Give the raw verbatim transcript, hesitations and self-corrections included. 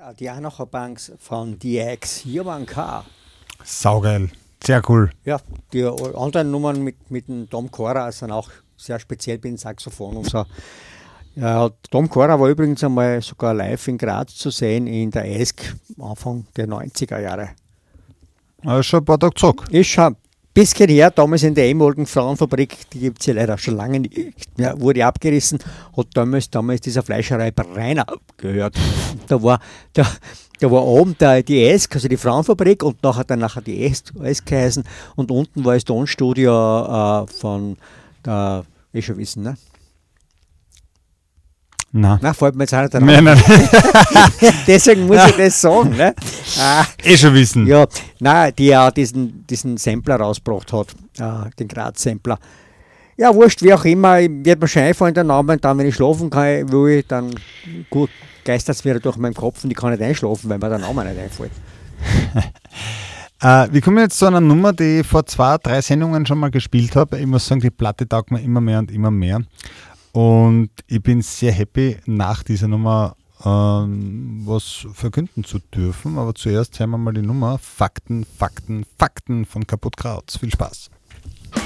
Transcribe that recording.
die Anacher-Banks von D X. Hier war ein K. Saugeil. Sehr cool. Ja, die anderen Nummern mit, mit dem Tom Cora sind auch sehr speziell bei den Saxophon und so. Ja, Tom Cora war übrigens einmal sogar live in Graz zu sehen in der E S C Anfang der neunziger Jahre. Das ist schon ein paar Tage zurück. Ist schon ein bisschen her, damals in der ehemaligen Frauenfabrik, die gibt es ja leider schon lange nicht mehr, wurde abgerissen, hat damals, damals dieser Fleischerei Breiner gehört. Da war, da, da war oben der, die E S C, also die Frauenfabrik, und nachher dann nachher die E S C geheißen, und unten war das Tonstudio äh, von der, eh schon wissen, ne? Nein. Na, fällt mir jetzt auch nicht Nein, nein. Deswegen muss ich das sagen. Ne? Ah, eh schon wissen. ja, nein, die ja diesen, diesen Sampler rausgebracht hat, äh, den Graz-Sampler. Ja, wurscht, wie auch immer, wird mir schon einfallen, der Name, und dann, wenn ich schlafen kann, will ich, dann gut, geistert es wieder durch meinen Kopf und ich kann nicht einschlafen, weil mir der Name nicht einfällt. äh, wir kommen jetzt zu einer Nummer, die ich vor zwei, drei Sendungen schon mal gespielt habe. Ich muss sagen, die Platte taugt mir immer mehr und immer mehr. Und ich bin sehr happy, nach dieser Nummer ähm, was verkünden zu dürfen. Aber zuerst hören wir mal die Nummer Fakten, Fakten, Fakten von Kaputt Kraut. Viel Spaß.